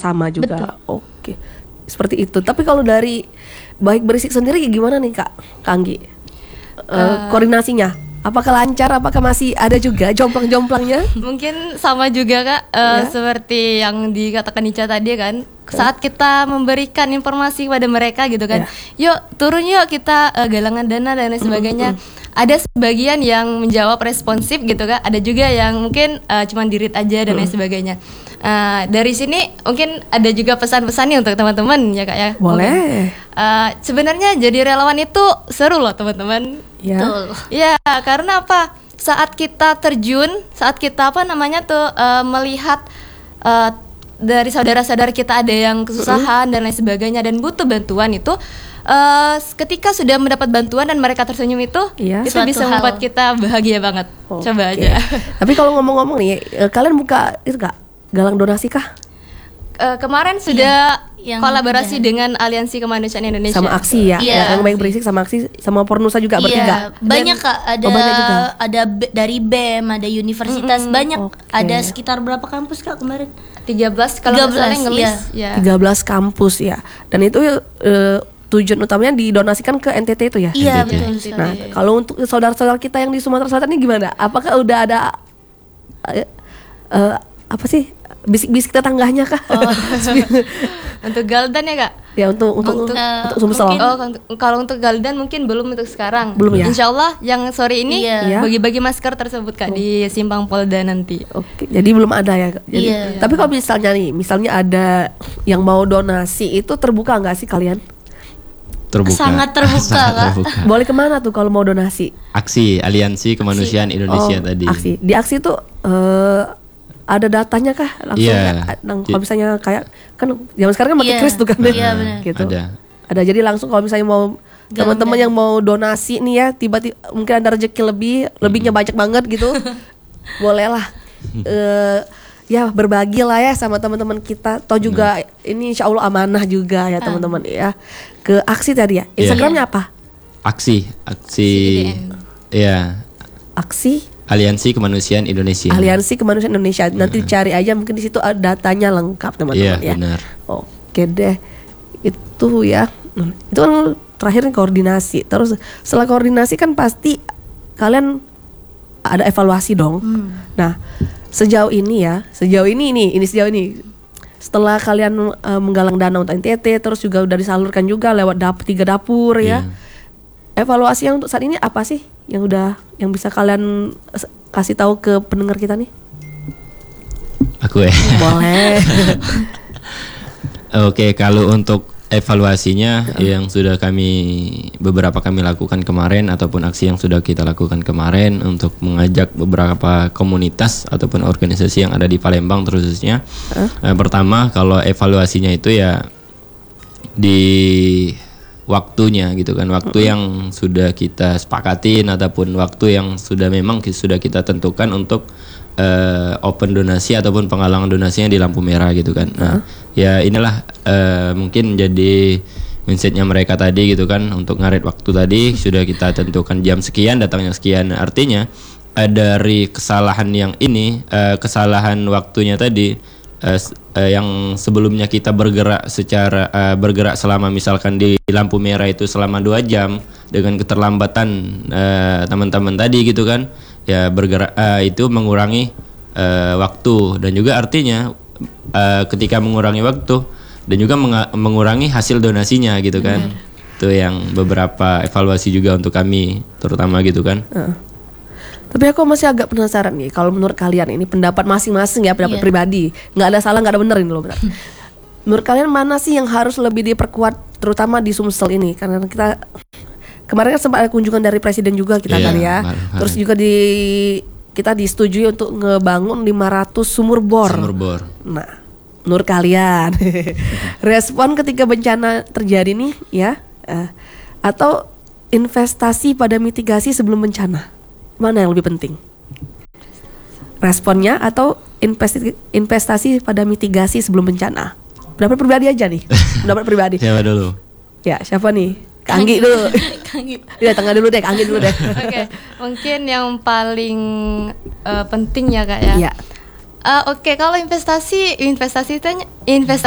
sama juga. Betul. Oke. Seperti itu. Tapi kalau dari Baik Berisik sendiri gimana nih Kak Anggi? Koordinasinya apakah lancar? Apakah masih ada juga jomplang-jomplangnya? Mungkin sama juga Kak, seperti yang dikatakan Ica tadi kan, saat kita memberikan informasi kepada mereka gitu kan, yuk turun yuk kita galangan dana dan lain sebagainya. Ada sebagian yang menjawab responsif gitu Kak, ada juga yang mungkin cuma di-read aja dan lain sebagainya. Dari sini mungkin ada juga pesan-pesan nih untuk teman-teman ya Kak ya. Boleh. Sebenarnya jadi relawan itu seru loh teman-teman. Ya. Betul. Ya, karena apa? Saat kita terjun, saat kita melihat dari saudara-saudara kita ada yang kesusahan dan lain sebagainya dan butuh bantuan itu, ketika sudah mendapat bantuan dan mereka tersenyum itu Suatu bisa hal. membuat kita bahagia banget. Oke. Coba aja. Tapi kalau ngomong-ngomong nih, kalian buka itu Kak, galang donasi kah? Kemarin sudah yang kolaborasi dengan Aliansi Kemanusiaan Indonesia. Sama Aksi ya? Iya. Yang Baik Berisik sama Aksi sama Pornusa juga bertiga? Iya, banyak Kak, ada banyak juga. dari BEM, ada universitas, banyak. Oke. Ada sekitar berapa kampus Kak kemarin? 13 kalau nggak salah yang 13, ngelis. Ya. 13 kampus ya. Dan itu tujuan utamanya didonasikan ke NTT itu ya? Iya, NTT. betul sekali. Nah, kalau untuk saudara-saudara kita yang di Sumatera Selatan ini gimana? Apakah udah ada apa sih bisik-bisik tetangganya kah? Untuk Galdan ya Kak? Ya untuk Sumsel. mungkin- Kalau untuk Galdan mungkin belum untuk sekarang. Belum ya? Insya Allah yang sore ini Iya. bagi-bagi masker tersebut Kak di Simpang Polda nanti. Oke, jadi belum ada ya. Jadi, Iya. Tapi kalau misalnya ada yang mau donasi itu terbuka nggak sih kalian? Terbuka. Sangat terbuka, Kak. Terbuka. Boleh kemana tuh kalau mau donasi? Aksi Aliansi Kemanusiaan Indonesia tadi. Aksi. Di aksi tuh ada datanya kah langsung? Iya. Kalau misalnya kayak kan zaman sekarang kan pakai Iya. kris tuh kan? Iya, benar. Gitu. Ada. Jadi langsung kalau misalnya mau teman-teman yang mau donasi nih ya, tiba-tiba mungkin ada rezeki lebihnya banyak banget gitu, bolehlah ya berbagi lah ya sama teman-teman kita. Toh juga ini insya Allah amanah juga ya teman-teman ya. Ke aksi tadi ya. Instagramnya apa? Aksi CDN. ya Aksi Aliansi Kemanusiaan Indonesia. Aliansi Kemanusiaan Indonesia. Nanti cari aja mungkin di situ ada datanya lengkap teman-teman Iya, ya. benar. Oke deh. Itu ya. Itu kan terakhir koordinasi. Terus setelah koordinasi kan pasti kalian ada evaluasi dong. Nah, sejauh ini setelah kalian menggalang dana untuk NTT terus juga udah disalurkan juga lewat 3 dapur ya. Evaluasinya untuk saat ini apa sih yang bisa kalian kasih tahu ke pendengar kita nih? Aku ya. Boleh. Oke, kalau untuk evaluasinya yang sudah beberapa kami lakukan kemarin ataupun aksi yang sudah kita lakukan kemarin untuk mengajak beberapa komunitas ataupun organisasi yang ada di Palembang khususnya. Pertama, kalau evaluasinya itu ya di waktunya gitu kan, waktu yang sudah kita sepakatin ataupun waktu yang memang sudah kita tentukan untuk open donasi ataupun penggalangan donasinya di lampu merah gitu kan. Nah, ya inilah mungkin jadi mindsetnya mereka tadi gitu kan, untuk ngaret waktu tadi sudah kita tentukan jam sekian, datangnya sekian. Artinya dari kesalahan yang ini, kesalahan waktunya tadi yang sebelumnya kita bergerak selama misalkan di lampu merah itu selama 2 jam dengan keterlambatan teman-teman tadi gitu kan, ya bergerak itu mengurangi waktu dan juga artinya ketika mengurangi waktu dan juga mengurangi hasil donasinya gitu kan. Itu yang beberapa evaluasi juga untuk kami terutama gitu kan. Tapi aku masih agak penasaran nih, kalau menurut kalian ini pendapat masing-masing ya, pendapat pribadi, nggak ada salah nggak ada benar ini loh benar. Menurut kalian mana sih yang harus lebih diperkuat terutama di Sumsel ini? Karena kita kemarin kan sempat ada kunjungan dari presiden juga kita kan ya. Terus juga kita disetujui untuk ngebangun 500 sumur bor. Nah, menurut kalian respon ketika bencana terjadi nih ya, atau investasi pada mitigasi sebelum bencana? Mana yang lebih penting? Responnya atau investasi pada mitigasi sebelum bencana? Pendapat pribadi aja nih. Pendapat pribadi. Siapa dulu? Ya, siapa nih? Kak Anggi dulu. Ya, tengah dulu deh, Kak Anggi dulu deh. Oke, mungkin yang paling penting ya Kak ya. Iya. Oke, kalau investasi